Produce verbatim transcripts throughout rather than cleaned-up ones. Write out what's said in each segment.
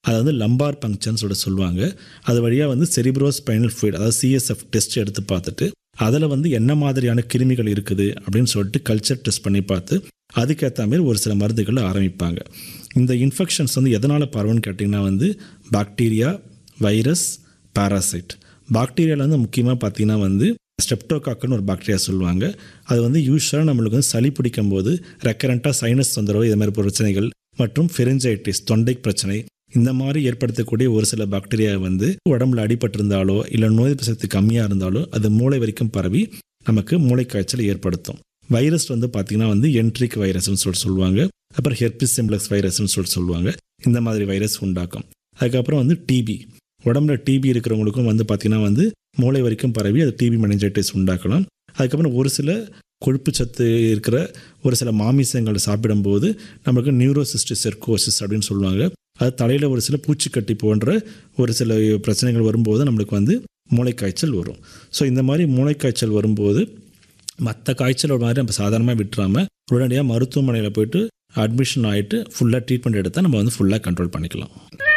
அதை வந்து லம்பார் பங்க்சர்னு சொல்லிட்டு சொல்லுவாங்க. அது வழியாக வந்து செரிப்ரோ ஸ்பைனல் ஃப்ளூயிட் அதாவது சிஎஸ்எஃப் டெஸ்ட் எடுத்து பார்த்துட்டு அதில் வந்து என்ன மாதிரியான கிருமிகள் இருக்குது அப்படின்னு சொல்லிட்டு கல்ச்சர் டெஸ்ட் பண்ணி பார்த்து அதுக்கேற்ற மாதிரி ஒரு சில மருந்துகளை ஆரம்பிப்பாங்க. இந்த இன்ஃபெக்ஷன்ஸ் வந்து எதனால் பரவுன்னு கேட்டிங்கன்னா வந்து பாக்டீரியா, வைரஸ், பாராசைட். பாக்டீரியாவில் வந்து முக்கியமாக பார்த்தீங்கன்னா வந்து ஸ்ட்ரெப்டோகாக்குன்னு ஒரு பாக்டீரியா சொல்லுவாங்க. அது வந்து யூஸ்வலாக நம்மளுக்கு வந்து சளி பிடிக்கும் போது ரெக்கரண்ட்டாக சைனஸ் தொந்தரவு இது மாதிரி பிரச்சனைகள் மற்றும் ஃபெரிஞ்சைட்டிஸ் தொண்டை பிரச்சனை இந்த மாதிரி ஏற்படுத்தக்கூடிய ஒரு சில பாக்டீரியா வந்து உடம்புல அடிபட்டிருந்தாலோ இல்லை நோய் எதிர்ப்பு சக்தி கம்மியாக இருந்தாலோ அது மூளை வரைக்கும் பரவி நமக்கு மூளைக்காய்ச்சல் ஏற்படுத்தும். வைரஸ் வந்து பார்த்திங்கன்னா வந்து என்ட்ரிக் வைரஸ்ன்னு சொல்லிட்டு சொல்லுவாங்க. அப்புறம் ஹெர்பிஸ் சிம்ப்ளெக்ஸ் வைரஸ்ன்னு சொல்லிட்டு சொல்லுவாங்க. இந்த மாதிரி வைரஸ் உண்டாக்கும். அதுக்கப்புறம் வந்து டிபி, உடம்புல டிபி இருக்கிறவங்களுக்கும் வந்து பார்த்திங்கன்னா வந்து மூளை வரைக்கும் பரவி அது டிபி மெனிஞ்சைட்டிஸ் உண்டாக்கலாம். அதுக்கப்புறம் ஒரு சில கொழுப்பு சத்து இருக்கிற ஒரு சில மாமிசங்களை சாப்பிடும்போது நமக்கு நியூரோசிஸ்டிக் செர்கோசிஸ் அப்படின்னு சொல்லுவாங்க. அது தலையில் ஒரு சில பூச்சிக்கட்டி போன்ற ஒரு சில பிரச்சனைகள் வரும்போது நம்மளுக்கு வந்து மூளைக்காய்ச்சல் வரும். ஸோ இந்த மாதிரி மூளைக்காய்ச்சல் வரும்போது மற்ற காய்ச்சல் மாதிரி நம்ம சாதாரணமாக விட்டுறாமல் உடனடியாக மருத்துவமனையில் போய்ட்டு அட்மிஷன் ஆகிட்டு ஃபுல்லாக ட்ரீட்மெண்ட் எடுத்தால் நம்ம வந்து ஃபுல்லாக கண்ட்ரோல் பண்ணிக்கலாம்.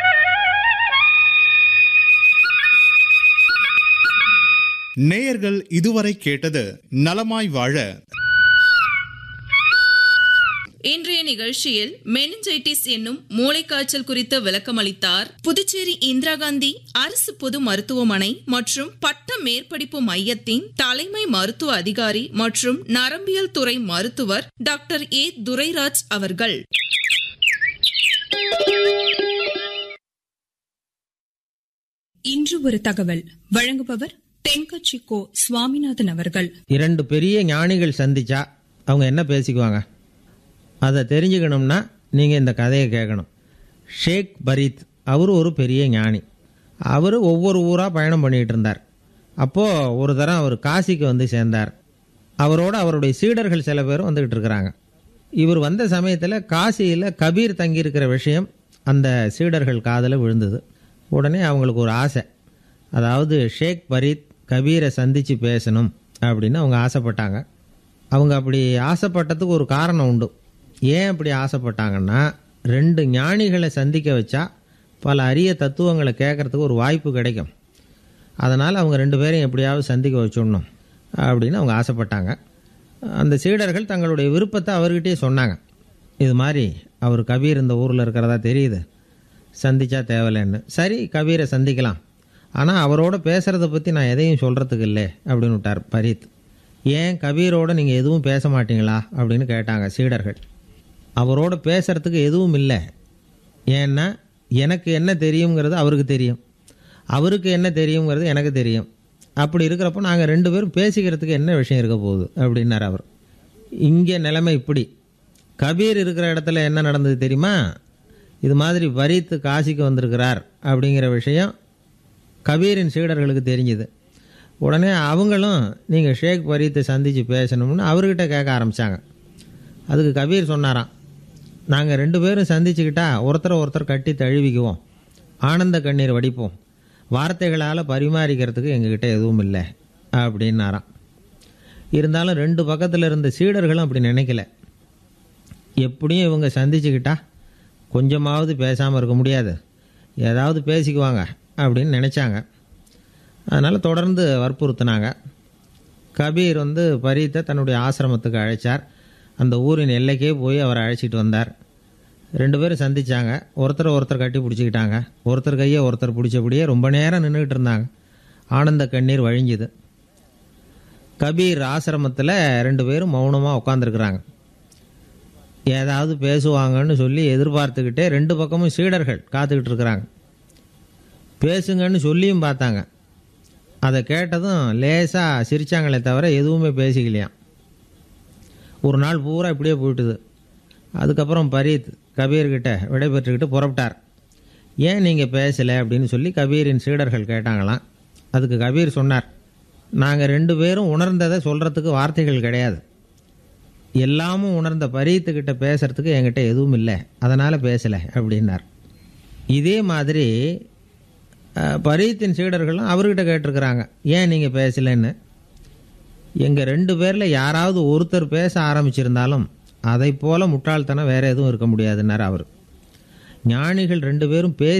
நேயர்கள் இதுவரை கேட்டது நலமாய் வாழ. இன்றைய நிகழ்ச்சியில் மெனிஞ்சைட்டிஸ் என்னும் மூளைக்காய்ச்சல் குறித்து விளக்கமளித்தார் புதுச்சேரி இந்திரா காந்தி அரசு பொது மருத்துவமனை மற்றும் பட்ட மேற்படிப்பு மையத்தின் தலைமை மருத்துவ அதிகாரி மற்றும் நரம்பியல் துறை மருத்துவர் டாக்டர் ஏ துரைராஜ் அவர்கள். இன்று ஒரு தகவல் வழங்குபவர் தென்கட்சி கோ சுவாமிநாதன் அவர்கள். இரண்டு பெரிய ஞானிகள் சந்திச்சா அவங்க என்ன பேசிக்குவாங்க அதை தெரிஞ்சுக்கணும்னா நீங்கள் இந்த கதையை கேட்கணும். ஷேக் பரீத் அவர் ஒரு பெரிய ஞானி. அவர் ஒவ்வொரு ஊராக பயணம் பண்ணிகிட்டு இருந்தார். அப்போது ஒரு தரம் அவர் காசிக்கு வந்து சேர்ந்தார். அவரோட அவருடைய சீடர்கள் சில பேரும் வந்துக்கிட்டு இருக்கிறாங்க. இவர் வந்த சமயத்தில் காசியில் கபீர் தங்கியிருக்கிற விஷயம் அந்த சீடர்கள் காதில் விழுந்தது. உடனே அவங்களுக்கு ஒரு ஆசை, அதாவது ஷேக் பரீத் கபீரை சந்தித்து பேசணும் அப்படின்னு அவங்க ஆசைப்பட்டாங்க. அவங்க அப்படி ஆசைப்பட்டதுக்கு ஒரு காரணம் உண்டு. ஏன் அப்படி ஆசைப்பட்டாங்கன்னா, ரெண்டு ஞானிகளை சந்திக்க வச்சா பல அரிய தத்துவங்களை கேட்குறதுக்கு ஒரு வாய்ப்பு கிடைக்கும். அதனால் அவங்க ரெண்டு பேரையும் எப்படியாவது சந்திக்க வச்சுடணும் அப்படின்னு அவங்க ஆசைப்பட்டாங்க. அந்த சீடர்கள் தங்களுடைய விருப்பத்தை அவர்கிட்டயே சொன்னாங்க. இது மாதிரி அவர் கபீர் இந்த ஊரில் இருக்கிறதா தெரியுது, சந்தித்தா தேவையில்லைன்னு. சரி, கபீரை சந்திக்கலாம், ஆனால் அவரோட பேசுகிறத பற்றி நான் எதையும் சொல்கிறதுக்கு இல்லை அப்படின்னு விட்டார் பரீத். ஏன் கபீரோடு நீங்கள் எதுவும் பேச மாட்டீங்களா அப்படின்னு கேட்டாங்க சீடர்கள். அவரோட பேசுகிறதுக்கு எதுவும் இல்லை, ஏன்னா எனக்கு என்ன தெரியுங்கிறது அவருக்கு தெரியும், அவருக்கு என்ன தெரியுங்கிறது எனக்கு தெரியும். அப்படி இருக்கிறப்போ நாங்கள் ரெண்டு பேரும் பேசிக்கிறதுக்கு என்ன விஷயம் இருக்க போகுது அப்படின்னார் அவர். இங்கே நிலைமை இப்படி. கபீர் இருக்கிற இடத்துல என்ன நடந்தது தெரியுமா? இது மாதிரி பரீத் காசிக்கு வந்திருக்கிறார் அப்படிங்கிற விஷயம் கபீரின் சீடர்களுக்கு தெரிஞ்சுது. உடனே அவங்களும் நீங்கள் ஷேக் பரீத்தை சந்தித்து பேசணும்னு அவர்கிட்ட கேட்க ஆரம்பித்தாங்க. அதுக்கு கபீர் சொன்னாராம், நாங்கள் ரெண்டு பேரும் சந்திச்சுக்கிட்டா ஒருத்தரை ஒருத்தர் கட்டி தழுவிக்குவோம், ஆனந்த கண்ணீர் வடிப்போம், வார்த்தைகளால் பரிமாறிக்கிறதுக்கு எங்ககிட்ட எதுவும் இல்லை அப்படின்னாராம். இருந்தாலும் ரெண்டு பக்கத்தில் இருந்த சீடர்களும் அப்படி நினைக்கல. எப்படியும் இவங்க சந்திச்சுக்கிட்டா கொஞ்சமாவது பேசாமல் இருக்க முடியாது, ஏதாவது பேசிக்குவாங்க அப்படின்னு நினச்சாங்க. அதனால் தொடர்ந்து வற்புறுத்தினாங்க. கபீர் வந்து பரீத்தை தன்னுடைய ஆசிரமத்துக்கு அழைச்சார். அந்த ஊரின் எல்லைக்கே போய் அவரை அழைச்சிட்டு வந்தார். ரெண்டு பேரும் சந்தித்தாங்க. ஒருத்தர் ஒருத்தர் கட்டி பிடிச்சிக்கிட்டாங்க. ஒருத்தர் கையை ஒருத்தர் பிடிச்சபடியே ரொம்ப நேரம் நின்றுக்கிட்டு இருந்தாங்க. ஆனந்த கண்ணீர் வழிஞ்சுது. கபீர் ஆசிரமத்தில் ரெண்டு பேரும் மௌனமாக உட்காந்துருக்குறாங்க. ஏதாவது பேசுவாங்கன்னு சொல்லி எதிர்பார்த்துக்கிட்டே ரெண்டு பக்கமும் சீடர்கள் காத்துக்கிட்டு இருக்கிறாங்க. பேசுங்கன்னு சொல்லியும் பார்த்தாங்க. அதை கேட்டதும் லேசாக சிரித்தாங்களே தவிர எதுவுமே பேசிக்கலையாம். ஒரு நாள் பூரா இப்படியே போயிட்டுது. அதுக்கப்புறம் பரீத் கபீர்கிட்ட விடைபெற்றுக்கிட்டு புறப்பட்டார். ஏன் நீங்கள் பேசலை அப்படின்னு சொல்லி கபீரின் சீடர்கள் கேட்டாங்களாம். அதுக்கு கபீர் சொன்னார், நாங்கள் ரெண்டு பேரும் உணர்ந்ததை சொல்கிறதுக்கு வார்த்தைகள் கிடையாது, எல்லாமும் உணர்ந்த பரீத்துக்கிட்ட பேசுகிறதுக்கு என்கிட்ட எதுவும் இல்லை, அதனால் பேசலை அப்படின்னார். இதே மாதிரி பரீத்தின் சீடர்களும் அவர்கிட்ட கேட்டிருக்கிறாங்க, ஏன் நீங்கள் பேசலைன்னு. எங்கள் ரெண்டு பேரில் யாராவது ஒருத்தர் பேச ஆரம்பிச்சிருந்தாலும் அதை போல் முட்டாள்தனம் வேறு எதுவும் இருக்க முடியாதுன்னார் அவர். ஞானிகள் ரெண்டு பேரும் பேசி